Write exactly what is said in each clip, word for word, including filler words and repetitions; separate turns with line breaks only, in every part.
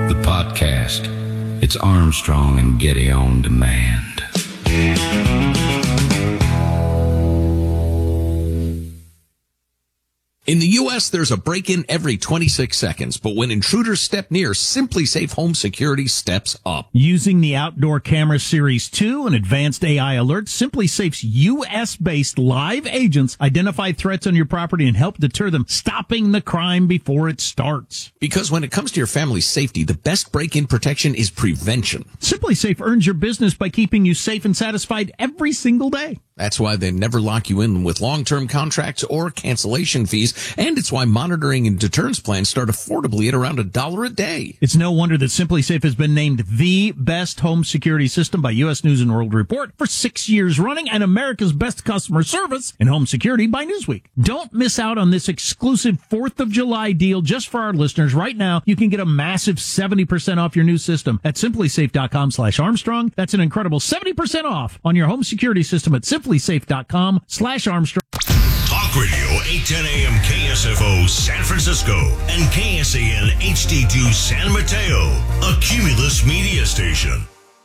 The podcast. It's Armstrong and Getty on demand.
In the U S, there's a break-in every twenty-six seconds, but when intruders step near, SimpliSafe Home Security steps up.
Using the Outdoor Camera Series two and advanced A I alerts, SimpliSafe's U S-based live agents identify threats on your property and help deter them, stopping the crime before it starts.
Because when it comes to your family's safety, the best break-in protection is prevention.
SimpliSafe earns your business by keeping you safe and satisfied every single day.
That's why they never lock you in with long-term contracts or cancellation fees, and it's why monitoring and deterrence plans start affordably at around a dollar a day.
It's no wonder that SimpliSafe has been named the best home security system by U S News and World Report for six years running and America's best customer service in home security by Newsweek. Don't miss out on this exclusive fourth of July deal just for our listeners. Right now, you can get a massive seventy percent off your new system at simplisafe.com slash Armstrong. That's an incredible seventy percent off on your home security system at simplisafe.com slash Armstrong.
Talk Radio, eight ten a.m. K S F O San Francisco and K S A N H D two San Mateo, a Cumulus media station.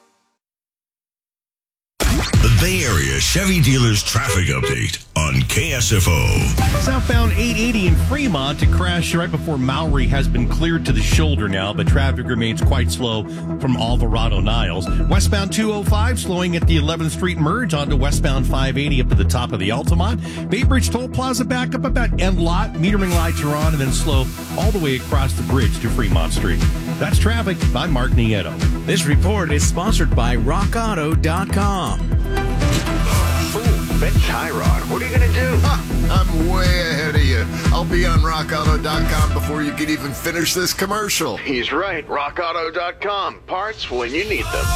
The Bay Area Chevy Dealers Traffic Update on K S F O.
Southbound eight eighty in Fremont to crash right before Maury has been cleared to the shoulder now, but traffic remains quite slow from Alvarado Niles. Westbound two oh five slowing at the eleventh Street merge onto westbound five eighty up to the top of the Altamont. Bay Bridge Toll Plaza back up about end lot. Metering lights are on and then slow all the way across the bridge to Fremont Street. That's traffic. I'm Mark Nieto.
This report is sponsored by rock auto dot com.
Ooh, Ben Tyrod, what are you going to do?
Ha, I'm way ahead of you. I'll be on rock auto dot com before you can even finish this commercial.
He's right. rock auto dot com. Parts when you need them.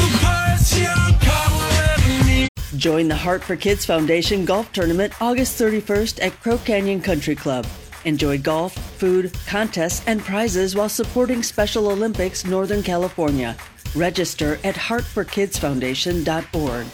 Join the Heart for Kids Foundation Golf Tournament August thirty-first at Crow Canyon Country Club. Enjoy golf, food, contests, and prizes while supporting Special Olympics Northern California. Register at heart for kids foundation dot org.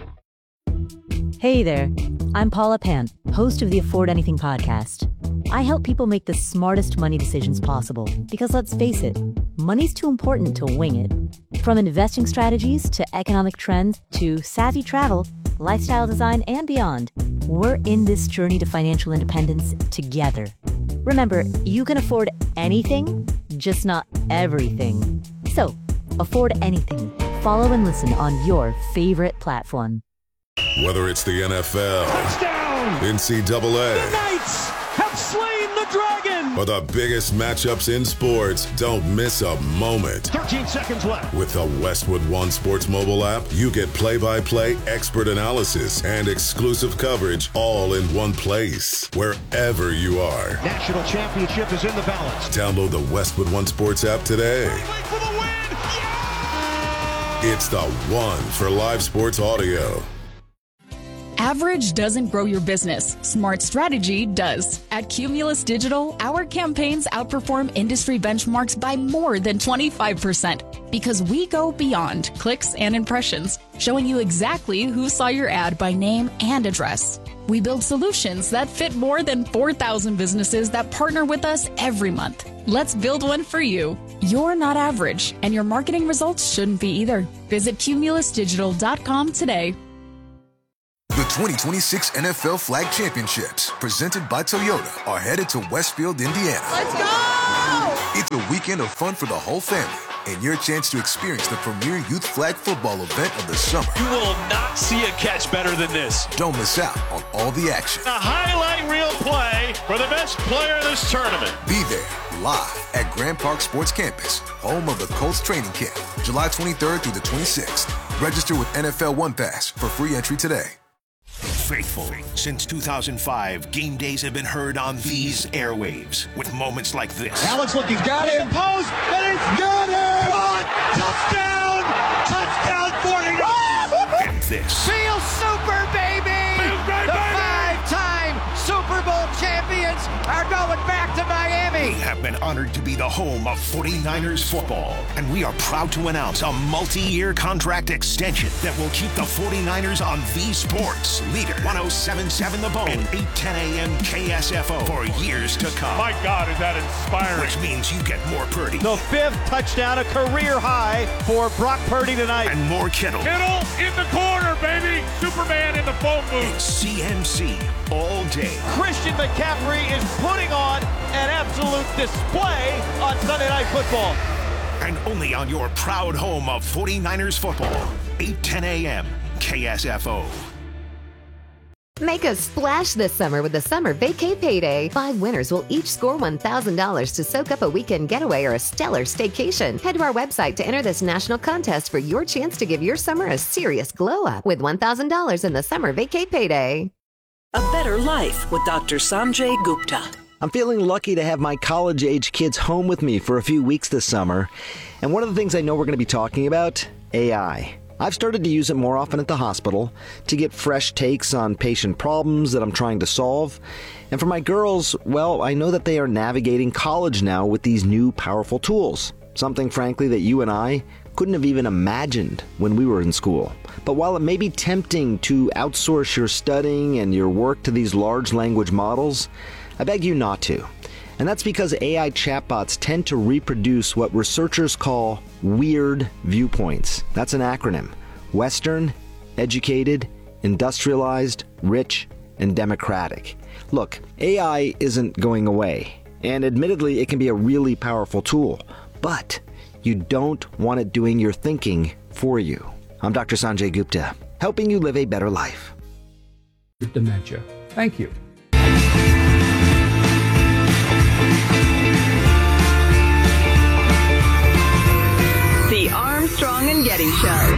Hey there, I'm Paula Pant, host of the Afford Anything podcast. I help people make the smartest money decisions possible because, let's face it, money's too important to wing it. From investing strategies to economic trends to savvy travel, lifestyle design, and beyond, we're in this journey to financial independence together. Remember, you can afford anything, just not everything. So, afford anything. Follow and listen on your favorite platform.
Whether it's the N F L,
touchdown,
N C double A,
the Knights have slain the dragon,
or the biggest matchups in sports, don't miss a moment.
thirteen seconds left.
With the Westwood One Sports mobile app, you get play-by-play expert analysis and exclusive coverage all in one place, wherever you are.
National championship is in the balance.
Download the Westwood One Sports app today.
For the win. Yeah!
It's the one for live sports audio.
Average doesn't grow your business. Smart strategy does. At Cumulus Digital, our campaigns outperform industry benchmarks by more than twenty-five percent because we go beyond clicks and impressions, showing you exactly who saw your ad by name and address. We build solutions that fit more than four thousand businesses that partner with us every month. Let's build one for you. You're not average, and your marketing results shouldn't be either. Visit cumulus digital dot com today.
The twenty twenty-six N F L Flag Championships, presented by Toyota, are headed to Westfield, Indiana.
Let's go!
It's a weekend of fun for the whole family, and your chance to experience the premier youth flag football event of the summer.
You will not see a catch better than this.
Don't miss out on all the action.
A highlight reel play for the best player in this tournament.
Be there, live at Grand Park Sports Campus, home of the Colts training camp, July twenty-third through the twenty-sixth. Register with N F L One Pass for free entry today.
Faithful. Since two thousand five, game days have been heard on these airwaves with moments like this.
Alex looking, got him. Post, and it's got him. On, touchdown! Touchdown, forty-nine!
And this.
Feel super, baby!
Feels great,
the
baby!
five-time Super Bowl champions are going back to Miami.
We
have been honored to be the home of forty-niners football, and we are proud to announce a multi-year contract extension that will keep the forty-niners on V Sports, leader one oh seven point seven The Bone, and eight ten a.m. K S F O for years to come.
My God, is that inspiring.
Which means you get more Purdy.
The fifth touchdown, a career high for Brock Purdy tonight.
And more Kittle.
Kittle in the corner, baby. Superman in the phone booth.
And C M C all day.
Christian McCaffrey is putting on an absolute display on Sunday Night Football.
And only on your proud home of forty-niners football, eight ten a.m. K S F O.
Make a splash this summer with the Summer Vacay Payday. Five winners will each score one thousand dollars to soak up a weekend getaway or a stellar staycation. Head to our website to enter this national contest for your chance to give your summer a serious glow up with one thousand dollars in the Summer Vacay Payday.
A better life with Doctor Sanjay Gupta.
I'm feeling lucky to have my college-age kids home with me for a few weeks this summer. And one of the things I know we're going to be talking about, A I. I've started to use it more often at the hospital to get fresh takes on patient problems that I'm trying to solve. And for my girls, well, I know that they are navigating college now with these new powerful tools. Something, frankly, that you and I couldn't have even imagined when we were in school. But while it may be tempting to outsource your studying and your work to these large language models, I beg you not to. And that's because A I chatbots tend to reproduce what researchers call weird viewpoints. That's an acronym. Western, educated, industrialized, rich, and democratic. Look, A I isn't going away. And admittedly, it can be a really powerful tool. But you don't want it doing your thinking for you. I'm Doctor Sanjay Gupta, helping you live a better life.
Dementia. Thank you.
The Armstrong and Getty Show.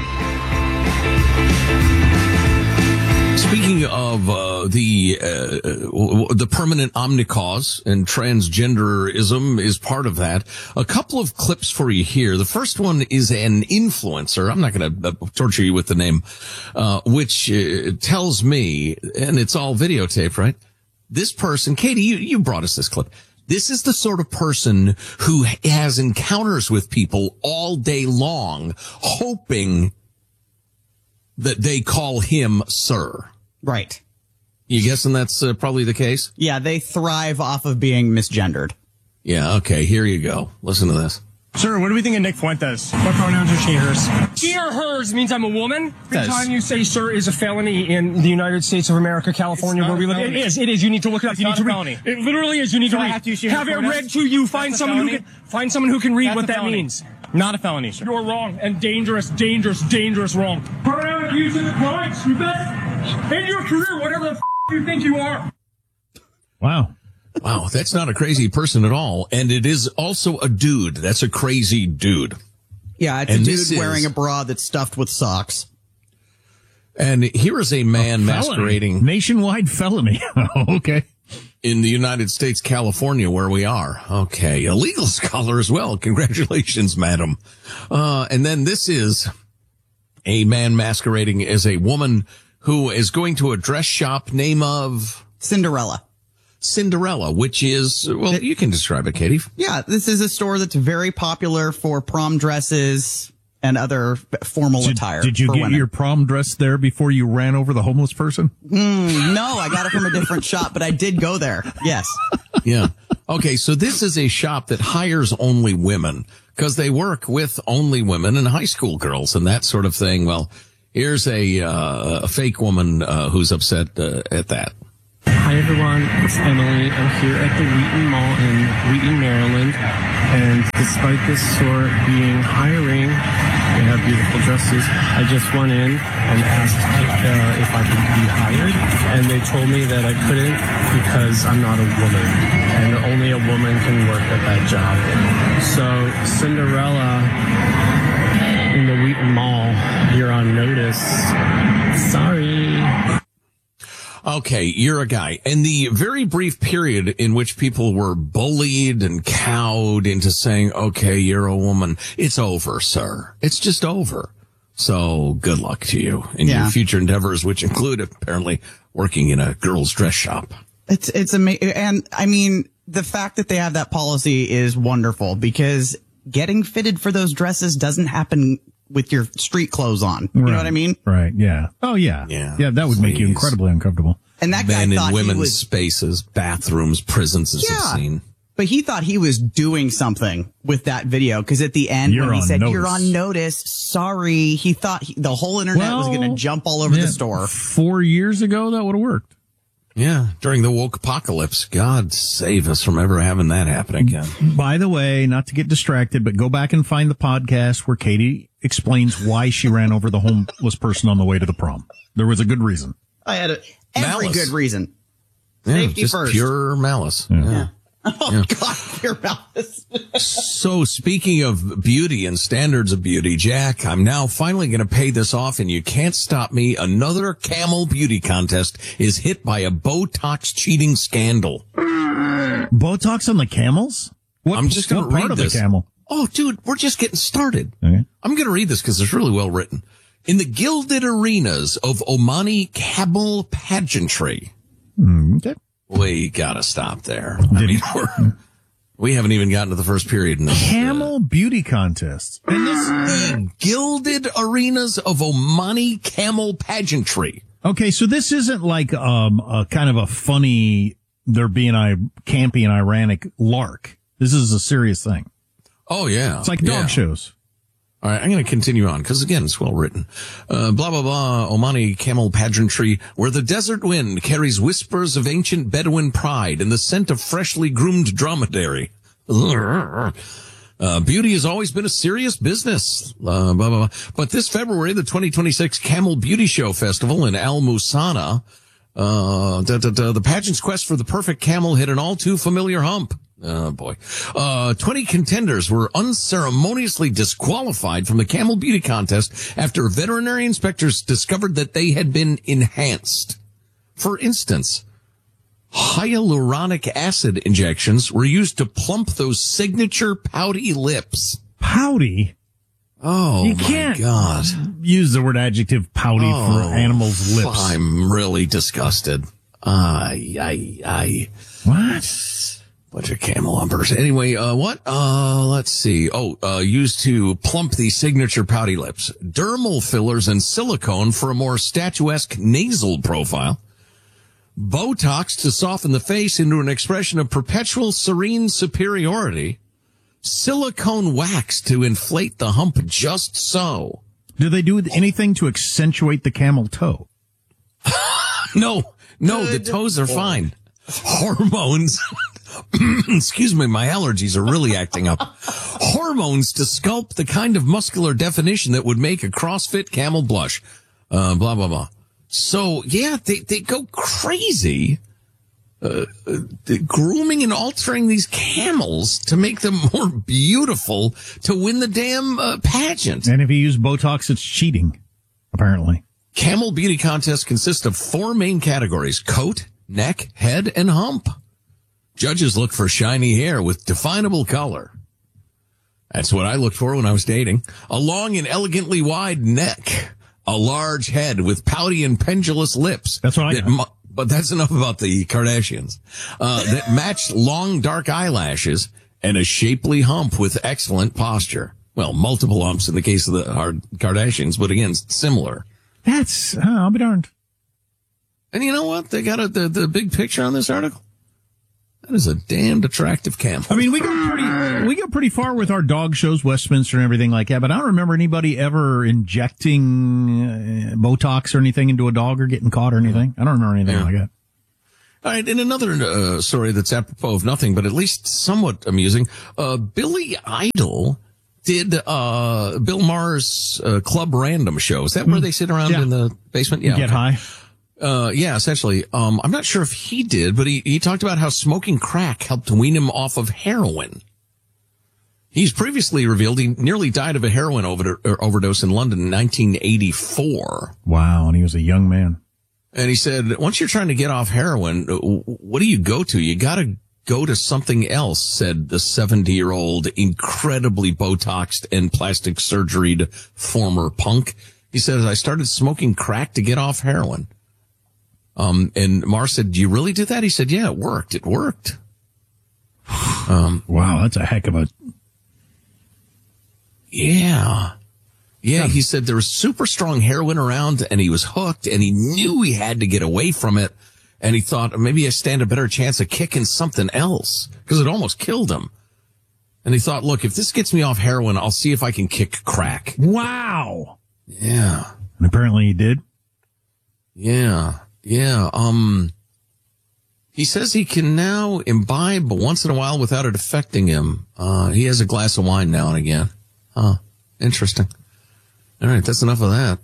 Speaking of uh, the uh, the permanent omnicause and transgenderism is part of that. A couple of clips for you here. The first one is an influencer. I'm not going to torture you with the name, uh, which uh, tells me, and it's all videotaped, right? This person, Katie, you, you brought us this clip. This is the sort of person who has encounters with people all day long, hoping that they call him sir.
Right.
You guessing that's uh, probably the case?
Yeah, they thrive off of being misgendered.
Yeah, okay, here you go. Listen to this.
Sir, what do we think of Nick Fuentes? What pronouns are she, hers? She or hers means I'm a woman. Every time you say sir is a felony in the United States of America, California, where we live. It is, it is. You need to look it up. You need to read. It literally is. You need to read. Have it read to you. Find someone who can, find someone who can read what that means. Not a felony, sir. You're wrong and dangerous, dangerous, dangerous wrong. Pronoun abuse is a crime. You best end your career, whatever the f- you think you are.
Wow.
Wow, that's not a crazy person at all. And it is also a dude. That's a crazy dude.
Yeah, it's
and
a dude wearing is, a bra that's stuffed with socks.
And here is a man
a
masquerading.
Nationwide felony. Okay.
In the United States, California, where we are. Okay. A legal scholar as well. Congratulations, madam. Uh, and then this is a man masquerading as a woman who is going to a dress shop name of
Cinderella.
Cinderella, which is, well, it, you can describe it, Katie.
Yeah, this is a store that's very popular for prom dresses and other formal
did,
attire.
Did you
for
get
women.
your prom dress there before you ran over the homeless person?
Mm, no, I got it from a different shop, but I did go there. Yes.
Yeah. Okay, so this is a shop that hires only women because they work with only women and high school girls and that sort of thing. Well, here's a, uh, a fake woman uh, who's upset uh, at that.
Hi everyone, it's Emily. I'm here at the Wheaton Mall in Wheaton, Maryland, and despite this store being hiring, they have beautiful dresses. I just went in and asked uh, if I could be hired, and they told me that I couldn't because I'm not a woman, and only a woman can work at that job. So Cinderella in the Wheaton Mall, you're on notice. Sorry.
Okay, you're a guy. And the very brief period in which people were bullied and cowed into saying, okay, you're a woman, it's over, sir. It's just over. So good luck to you in yeah. your future endeavors, which include apparently working in a girl's dress shop.
It's, it's amazing. And I mean, the fact that they have that policy is wonderful because getting fitted for those dresses doesn't happen with your street clothes on. You
right.
know what I mean?
Right. Yeah. Oh, yeah.
Yeah.
Yeah. That would
Please.
make you incredibly uncomfortable.
And that
Men
guy thought
in women's
he was,
spaces, bathrooms, prisons is
yeah,
obscene.
But he thought he was doing something with that video because at the end
You're
when he
on
said,
notice.
you're on notice, sorry, he thought he, the whole internet
well,
was going to jump all over
yeah,
the store.
Four years ago, that would have worked.
Yeah, during the woke apocalypse. God save us from ever having that happen again.
By the way, not to get distracted, but go back and find the podcast where Katie explains why she ran over the homeless person on the way to the prom. There was a good reason.
I had a, every
Malice.
good reason.
Yeah,
Safety
just
first.
pure malice.
Yeah.
Yeah.
Oh,
Yeah.
God, pure malice.
So speaking of beauty and standards of beauty, Jack, I'm now finally going to pay this off and you can't stop me. Another Camel beauty contest is hit by a Botox cheating scandal.
Botox on the camels? What,
I'm just going
what
to read
part of
this.
the camel?
Oh, dude, we're just getting started.
Okay.
I'm going to read this because it's really well written. In the gilded arenas of Omani camel pageantry.
Mm, okay.
We gotta stop there. I mean, we're, we haven't even gotten to the first period in this.
Camel beauty contests.
And this, the gilded arenas of Omani camel pageantry.
Okay, so this isn't like um a kind of a funny, they're being I campy and ironic lark. This is a serious thing.
Oh, yeah.
It's like dog
yeah.
shows.
All right, I'm going to continue on because, again, it's well written. Uh, blah, blah, blah, Omani camel pageantry, where the desert wind carries whispers of ancient Bedouin pride and the scent of freshly groomed dromedary. Uh, beauty has always been a serious business. Uh, blah, blah, blah. But this February, the twenty twenty-six Camel Beauty Show Festival in Al Musana, uh, da, da, da, the pageant's quest for the perfect camel hit an all too familiar hump. Oh, boy. Uh, twenty contenders were unceremoniously disqualified from the Camel Beauty Contest after veterinary inspectors discovered that they had been enhanced. For instance, hyaluronic acid injections were used to plump those signature pouty lips.
Pouty?
Oh,
you
my
can't
God.
Use the word adjective pouty
oh,
for animals' lips.
I'm really disgusted. Ay, ay, ay.
What?
Bunch of camel humpers. Anyway, uh, what? Uh, let's see. Oh, uh, used to plump the signature pouty lips. Dermal fillers and silicone for a more statuesque nasal profile. Botox to soften the face into an expression of perpetual serene superiority. Silicone wax to inflate the hump just so.
Do they do anything to accentuate the camel toe?
No, no, the toes are fine. Hormones. Excuse me, my allergies are really acting up. Hormones to sculpt the kind of muscular definition that would make a CrossFit camel blush. Uh, blah, blah, blah. So, yeah, they, they go crazy, uh, uh, grooming and altering these camels to make them more beautiful to win the damn uh, pageant.
And if you use Botox, it's cheating, apparently.
Camel beauty contest consists of four main categories: coat, neck, head, and hump. Judges look for shiny hair with definable color. That's what I looked for when I was dating. A long and elegantly wide neck. A large head with pouty and pendulous lips.
That's what I got.
Mu- but that's enough about the Kardashians. Uh, that matched long dark eyelashes and a shapely hump with excellent posture. Well, multiple humps in the case of the Kardashians, but again, similar.
That's, oh, I'll be darned.
And you know what? They got a, the, the big picture on this article. That is a damned attractive camel.
I mean, we go pretty, we go pretty far with our dog shows, Westminster and everything like that, but I don't remember anybody ever injecting uh, Botox or anything into a dog or getting caught or anything. I don't remember anything
Yeah.
like that.
All right, in another uh, story that's apropos of nothing, but at least somewhat amusing, uh, Billy Idol did uh, Bill Maher's uh, Club Random show. Is that where they sit around
Yeah.
in the basement? Yeah,
Get
okay.
high.
Uh, yeah, essentially. Um, I'm not sure if he did, but he, he talked about how smoking crack helped wean him off of heroin. He's previously revealed he nearly died of a heroin over, overdose in London in nineteen eighty-four.
Wow, and he was a young man.
And he said, once you're trying to get off heroin, what do you go to? You gotta go to something else, said the seventy-year-old, incredibly Botoxed and plastic surgeried former punk. He says, I started smoking crack to get off heroin. Um, and Maher said, do you really do that? He said, yeah, it worked. It worked. Um,
wow, that's a heck of a...
Yeah. Yeah, he said there was super strong heroin around, and he was hooked, and he knew he had to get away from it, and he thought, maybe I stand a better chance of kicking something else, because it almost killed him. And he thought, look, if this gets me off heroin, I'll see if I can kick crack.
Wow.
Yeah.
And apparently he did.
Yeah. Yeah. Um, he says he can now imbibe once in a while without it affecting him. Uh, he has a glass of wine now and again. Huh. Interesting. All right. That's enough of that.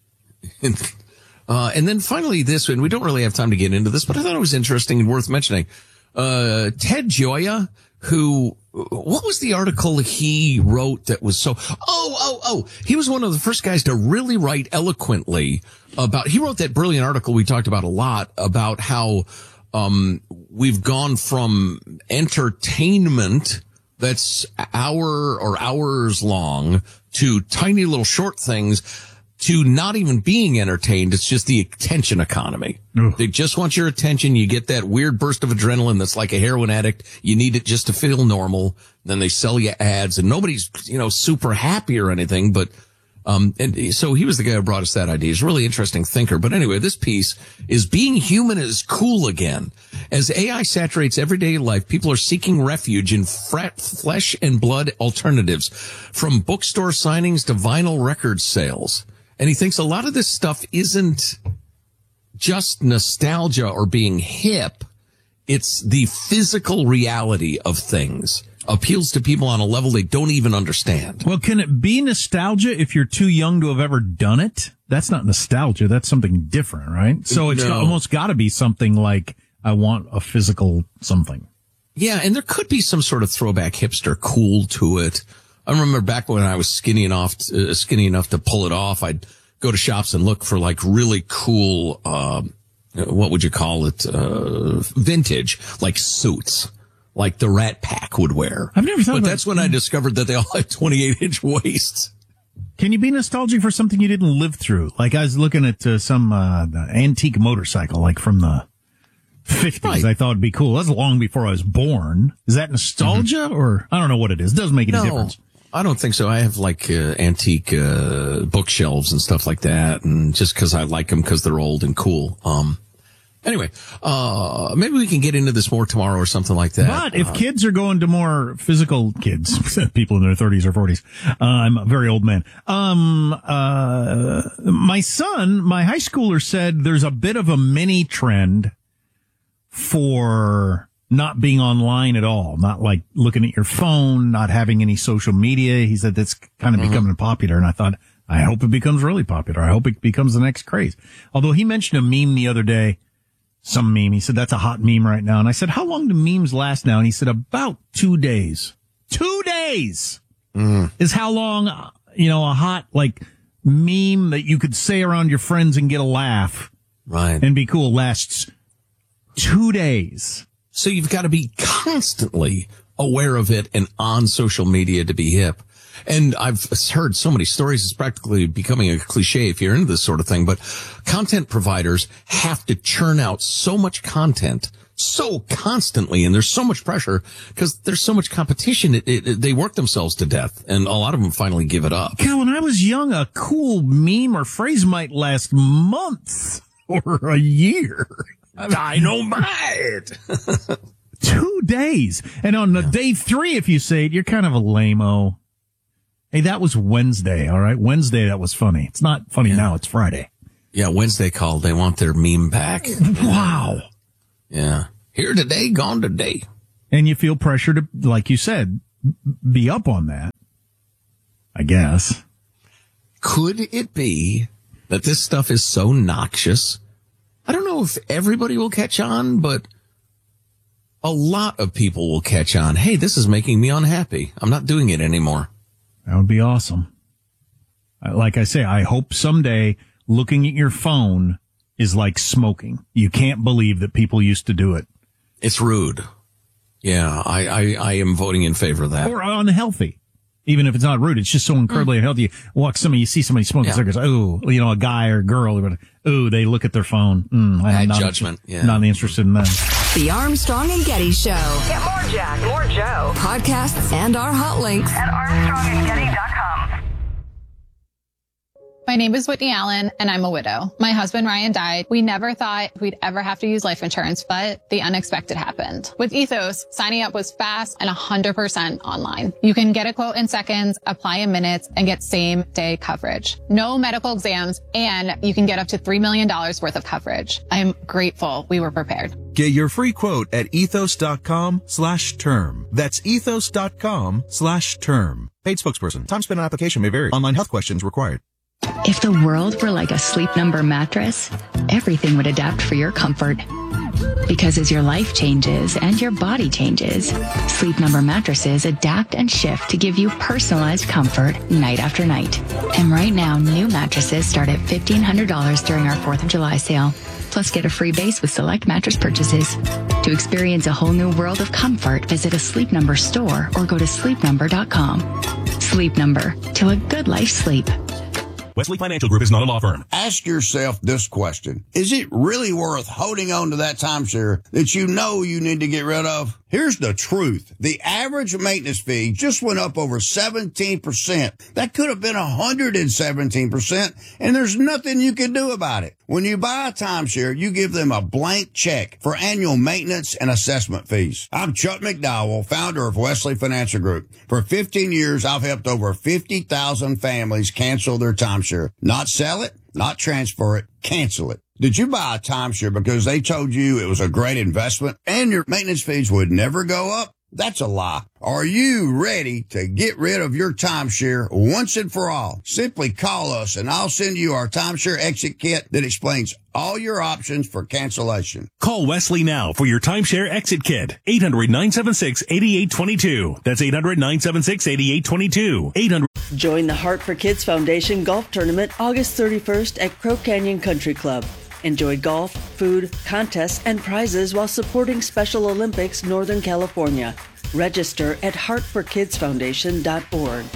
uh, and then finally this, and we don't really have time to get into this, but I thought it was interesting and worth mentioning. Uh, Ted Gioia, who, what was the article he wrote that was so, oh, oh, oh, he was one of the first guys to really write eloquently about, he wrote that brilliant article we talked about a lot about how, um, we've gone from entertainment that's hour or hours long to tiny little short things to not even being entertained. It's just the attention economy. Ugh. They just want your attention. You get that weird burst of adrenaline that's like a heroin addict. You need it just to feel normal. Then they sell you ads, and nobody's, you know, super happy or anything. But, um, and so he was the guy who brought us that idea. He's a really interesting thinker. But anyway, this piece is being human is cool again. As A I saturates everyday life, people are seeking refuge in frat, flesh and blood alternatives, from bookstore signings to vinyl record sales. And he thinks a lot of this stuff isn't just nostalgia or being hip. It's the physical reality of things. Appeals to people on a level they don't even understand.
Well, can it be nostalgia if you're too young to have ever done it? That's not nostalgia. That's something different, right? So it's
No.
almost got to be something like, I want a physical something.
Yeah, and there could be some sort of throwback hipster cool to it. I remember back when I was skinny enough, uh, skinny enough to pull it off, I'd go to shops and look for like really cool, uh, what would you call it? Uh, vintage, like suits, like the Rat Pack would wear.
I've never thought
But
about
that's when I discovered that they all had twenty-eight inch waists.
Can you be nostalgic for something you didn't live through? Like I was looking at uh, some uh, antique motorcycle, like from the fifties. Right. I thought it'd be cool. That's long before I was born. Is that nostalgia, mm-hmm. or I don't know what it is. It doesn't make any
no,
difference.
I don't think so. I have like uh, antique uh, bookshelves and stuff like that, and just because I like them because they're old and cool. Um, anyway, uh, maybe we can get into this more tomorrow or something like that.
But if
uh,
kids are going to more physical kids, people in their thirties or forties, uh, I'm a very old man. Um, uh, my son, my high schooler said there's a bit of a mini trend for not being online at all, not like looking at your phone, not having any social media. He said that's kind of mm-hmm. becoming popular. And I thought, I hope it becomes really popular. I hope it becomes the next craze. Although he mentioned a meme the other day, some meme. He said, that's a hot meme right now. And I said, how long do memes last now? And he said, about two days. Two days mm. is how long, you know, a hot like meme that you could say around your friends and get a laugh.
Right.
And be cool lasts two days.
So you've got to be constantly aware of it and on social media to be hip. And I've heard so many stories, it's practically becoming a cliche if you're into this sort of thing, but content providers have to churn out so much content so constantly, and there's so much pressure because there's so much competition. It, it, it, they work themselves to death, and a lot of them finally give it up.
God, when I was young, a cool meme or phrase might last months or a year.
Dynamite.
Two days. And on the yeah. day three, if you say it, you're kind of a lame-o. Hey, that was Wednesday, all right? Wednesday, that was funny. It's not funny yeah. now, it's Friday.
Yeah, Wednesday called. They want their meme back.
Wow.
Yeah. Here today, gone today.
And you feel pressure to, like you said, be up on that, I guess.
Could it be that this stuff is so noxious? I don't know if everybody will catch on, but a lot of people will catch on. Hey, this is making me unhappy. I'm not doing it anymore.
That would be awesome. Like I say, I hope someday looking at your phone is like smoking. You can't believe that people used to do it.
It's rude. Yeah, I, I, I am voting in favor of that.
Or unhealthy. Even if it's not rude, it's just so incredibly mm. unhealthy. You walk somebody, you see somebody smoking yeah. cigarettes. Oh, you know, a guy or a girl. Oh, they look at their phone. Mm, I'm
Bad
not,
judgment. Yeah.
Not interested in that.
The Armstrong and Getty Show.
Get more Jack, more Joe.
Podcasts and our hot links
at armstrong and getty dot com.
My name is Whitney Allen, and I'm a widow. My husband, Ryan, died. We never thought we'd ever have to use life insurance, but the unexpected happened. With Ethos, signing up was fast and one hundred percent online. You can get a quote in seconds, apply in minutes, and get same-day coverage. No medical exams, and you can get up to three million dollars worth of coverage. I am grateful we were prepared.
Get your free quote at ethos.com slash term. That's ethos.com slash term. Paid spokesperson. Time spent on application may vary. Online health questions required.
If the world were like a Sleep Number mattress, everything would adapt for your comfort. Because as your life changes and your body changes, Sleep Number mattresses adapt and shift to give you personalized comfort night after night. And right now, new mattresses start at fifteen hundred dollars during our fourth of July sale. Plus, get a free base with select mattress purchases. To experience a whole new world of comfort, visit a Sleep Number store or go to sleep number dot com. Sleep Number, till a good life sleep.
Wesley Financial Group is not a law firm.
Ask yourself this question. Is it really worth holding on to that timeshare that you know you need to get rid of? Here's the truth. The average maintenance fee just went up over seventeen percent. That could have been one hundred seventeen percent, and there's nothing you can do about it. When you buy a timeshare, you give them a blank check for annual maintenance and assessment fees. I'm Chuck McDowell, founder of Wesley Financial Group. For fifteen years, I've helped over fifty thousand families cancel their timeshare. Not sell it, not transfer it, cancel it. Did you buy a timeshare because they told you it was a great investment and your maintenance fees would never go up? That's a lie. Are you ready to get rid of your timeshare once and for all? Simply call us and I'll send you our timeshare exit kit that explains all your options for cancellation.
Call Wesley now for your timeshare exit kit. eight hundred, nine seven six, eight eight two two. That's eight hundred, nine seven six, eight eight two two. eight hundred.
Join the Heart for Kids Foundation Golf Tournament August thirty-first at Crow Canyon Country Club. Enjoy golf, food, contests, and prizes while supporting Special Olympics Northern California. Register at heart for kids foundation dot org.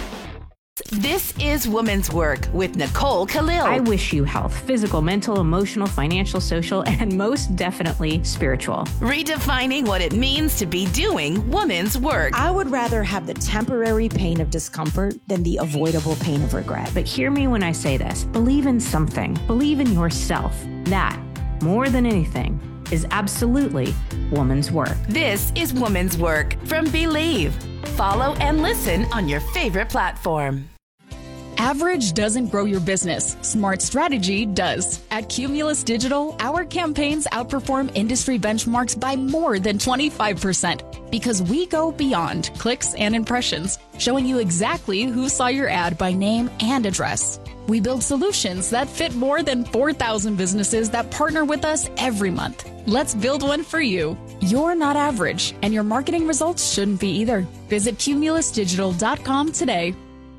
This is Women's Work with Nicole Khalil.
I wish you health, physical, mental, emotional, financial, social, and most definitely spiritual.
Redefining what it means to be doing women's work.
I would rather have the temporary pain of discomfort than the avoidable pain of regret.
But hear me when I say this. Believe in something. Believe in yourself. That, more than anything, is absolutely woman's work.
This is Woman's Work from Believe. Follow and listen on your favorite platform.
Average doesn't grow your business. Smart strategy does. At Cumulus Digital, our campaigns outperform industry benchmarks by more than twenty-five percent because we go beyond clicks and impressions, showing you exactly who saw your ad by name and address. We build solutions that fit more than four thousand businesses that partner with us every month. Let's build one for you. You're not average, and your marketing results shouldn't be either. Visit cumulus digital dot com today.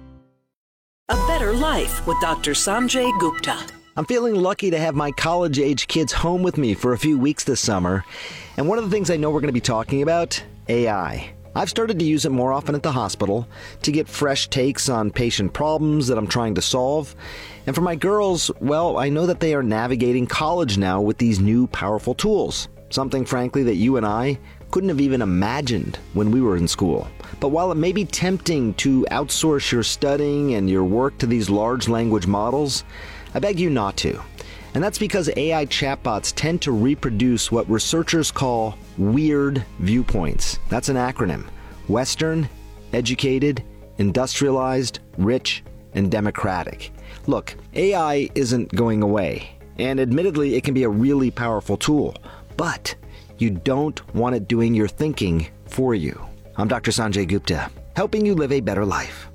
A Better Life with Doctor Sanjay Gupta.
I'm feeling lucky to have my college-age kids home with me for a few weeks this summer. And one of the things I know we're going to be talking about, A I. I've started to use it more often at the hospital to get fresh takes on patient problems that I'm trying to solve. And for my girls, well, I know that they are navigating college now with these new powerful tools. Something, frankly, that you and I couldn't have even imagined when we were in school. But while it may be tempting to outsource your studying and your work to these large language models, I beg you not to. And that's because A I chatbots tend to reproduce what researchers call weird viewpoints. That's an acronym. Western, educated, industrialized, rich, and democratic. Look, A I isn't going away. And admittedly, it can be a really powerful tool. But you don't want it doing your thinking for you. I'm Doctor Sanjay Gupta, helping you live a better life.